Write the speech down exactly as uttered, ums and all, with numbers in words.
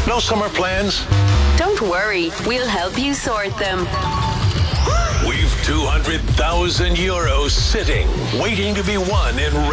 No summer plans? Don't worry, we'll help you sort them. We've two hundred thousand euros sitting, waiting to be won in